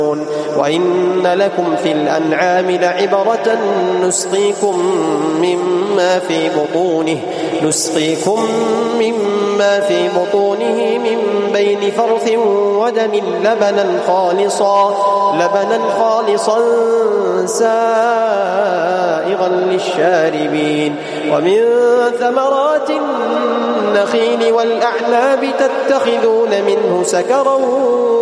وإن لكم في الأنعام لعبرة نسقيكم مما في بطونه من بين فرث ودم لبنا خالصا سائغا للشاربين ومن ثمرات النخيل والأعناب تتخذون منه سكرا